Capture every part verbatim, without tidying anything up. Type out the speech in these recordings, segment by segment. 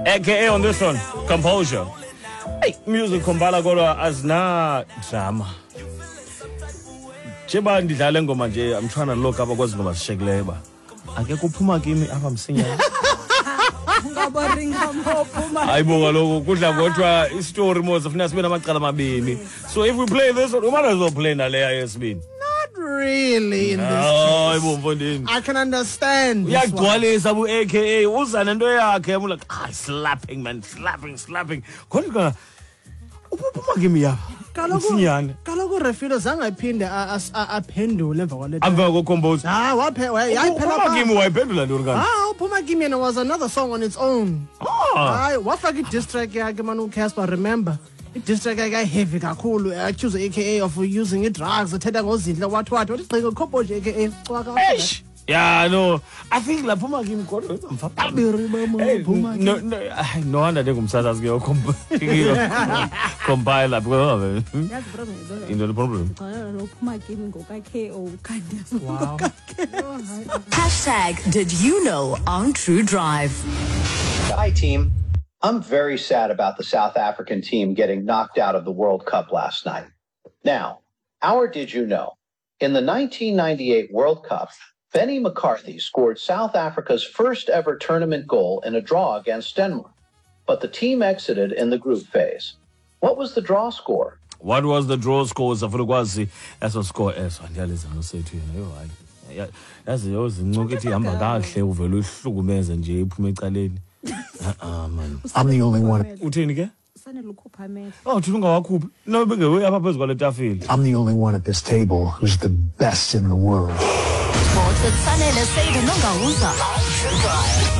A K A on this one, composure. Hey, music kombala kodwa azina drama. Jeba ndidlala ngoma nje, I'm trying to look up akwazi ngoma sishekileyo ba. Akekho uphuma kimi apha msinya. Hayibo kaloku kudla kodwa istory mos ufuna sibe namacala amabini. So if we play this one, we might as well play naleya yesibini. Really in this case. I can understand. Yeah, uyagcwalisa bu A K A uza nento yakhe I'm like ah slapping man slapping slapping kodwa uphuma kimi ya kaloku kaloku refilo zange aphinde aphendule emva kwale emva kocompose ah waphe yayiphela uphuma kimi wayiphendula ntoni kanti ah uphuma kimi and was another song on its own hayi wafaka i-diss track yakhe man uCasper remember i-district guy heavy kakhulu accuse A K A of using drugs athetha ngozindle what what what igqiko khopho nje A K A cwaka yeah no I think la phuma kimi kodwa mfabiri mama phuma no no no wonder ngumsasazi ke compile compile because that's problem you know the problem lo phuma kimi ngoka K O kandi wow Hashtag did you know on True Drive. Hi team. I'm very sad about the South African team getting knocked out of the World Cup last night. Now, our did you know? In the nineteen ninety-eight World Cup, Benny McCarthy scored South Africa's first ever tournament goal in a draw against Denmark. But the team exited in the group phase. What was the draw score? What was the draw score? Safuna that's what score is. Andiyaliza nosethu yena yo hayi. Yazi yozincoke ethi hamba kahle uvela uhlukumeze nje iphuma ecaleni. Uh, man. I'm the only one. Uthini ke? Sanele ukhupha amehlo. Oh, thina ungawakhuphi. No bengewe apha phezulu kwale tafile. I'm the only one at this table who's the best in the world. Sports with Sanele Seyda Nongawuza.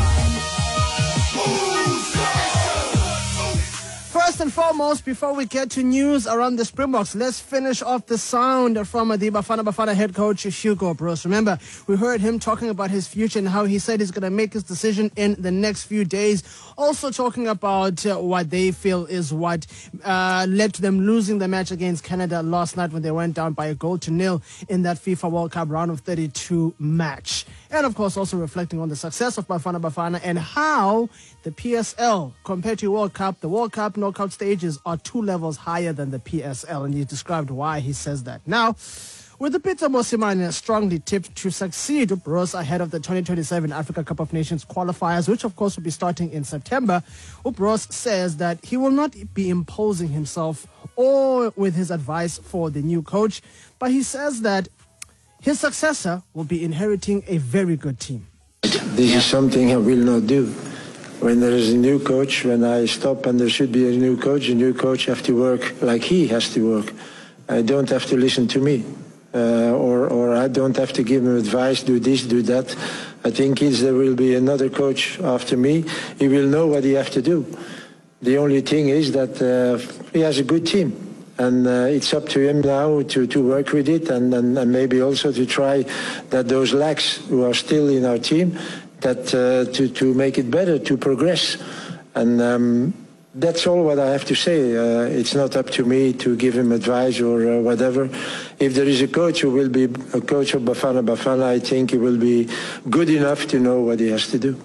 First and foremost, before we get to news around the Springboks, let's finish off the sound from the Bafana Bafana head coach, Hugo Broos. Remember, we heard him talking about his future and how he said he's going to make his decision in the next few days. Also talking about uh, what they feel is what uh, led to them losing the match against Canada last night when they went down by a goal to nil in that FIFA World Cup round of thirty-two match. And of course, also reflecting on the success of Bafana Bafana and how the P S L, compared to World Cup, the World Cup knockout stages are two levels higher than the P S L. And he described why he says that. Now, with the Peter Mosimane strongly tipped to succeed Broos ahead of the twenty twenty-seven Africa Cup of Nations qualifiers, which of course will be starting in September, Broos says that he will not be imposing himself or with his advice for the new coach, but he says that his successor will be inheriting a very good team. This is something I will not do. When there is a new coach, when I stop and there should be a new coach, a new coach has to work like he has to work. I don't have to listen to me. Uh, or, or I don't have to give him advice, do this, do that. I think if there will be another coach after me, he will know what he has to do. The only thing is that uh, he has a good team. And uh, it's up to him now to, to work with it and, and, and maybe also to try that those lacks who are still in our team, that uh, to, to make it better, to progress. And um, that's all what I have to say. Uh, it's not up to me to give him advice or uh, whatever. If there is a coach who will be a coach of Bafana Bafana, I think he will be good enough to know what he has to do.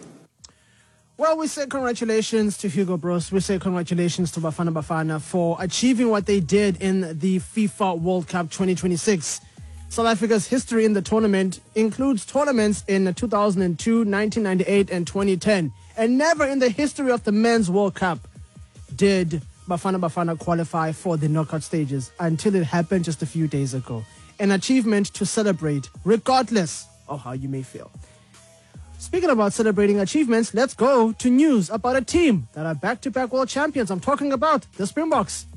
Well, we say congratulations to Hugo Broos. We say congratulations to Bafana Bafana for achieving what they did in the FIFA World Cup twenty twenty-six. South Africa's history in the tournament includes tournaments in two thousand two, nineteen ninety-eight, and twenty ten. And never in the history of the Men's World Cup did Bafana Bafana qualify for the knockout stages until it happened just a few days ago. An achievement to celebrate, regardless of how you may feel. Speaking about celebrating achievements, let's go to news about a team that are back-to-back world champions. I'm talking about the Springboks.